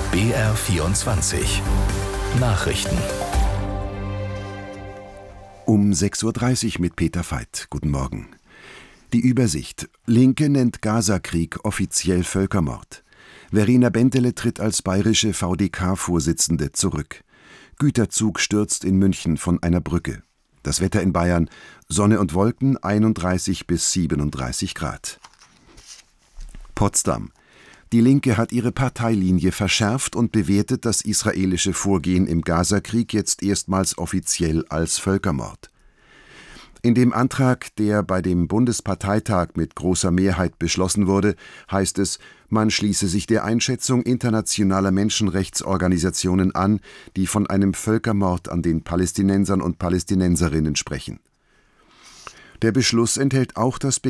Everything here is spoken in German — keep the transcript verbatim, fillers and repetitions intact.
B R vierundzwanzig Nachrichten. Um sechs Uhr dreißig mit Peter Veit. Guten Morgen. Die Übersicht. Linke nennt Gaza-Krieg offiziell Völkermord. Verena Bentele tritt als bayerische V D K-Vorsitzende zurück. Güterzug stürzt in München von einer Brücke. Das Wetter in Bayern: Sonne und Wolken, einunddreißig bis siebenunddreißig Grad. Potsdam. Die Linke hat ihre Parteilinie verschärft und bewertet das israelische Vorgehen im Gaza-Krieg jetzt erstmals offiziell als Völkermord. In dem Antrag, der bei dem Bundesparteitag mit großer Mehrheit beschlossen wurde, heißt es, man schließe sich der Einschätzung internationaler Menschenrechtsorganisationen an, die von einem Völkermord an den Palästinensern und Palästinenserinnen sprechen. Der Beschluss enthält auch das